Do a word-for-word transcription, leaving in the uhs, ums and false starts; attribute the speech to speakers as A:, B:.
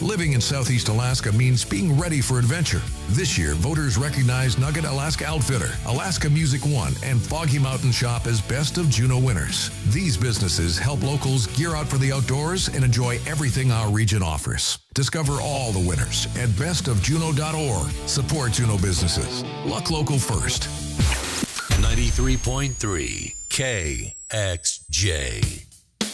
A: Living in Southeast Alaska means being ready for adventure. This year, voters recognize Nugget Alaska Outfitter, Alaska Music One, and Foggy Mountain Shop as Best of Juneau winners. These businesses help locals gear out for the outdoors and enjoy everything our region offers. Discover all the winners at best of juneau dot org. Support Juneau businesses. Luck local first.
B: ninety-three point three K X J.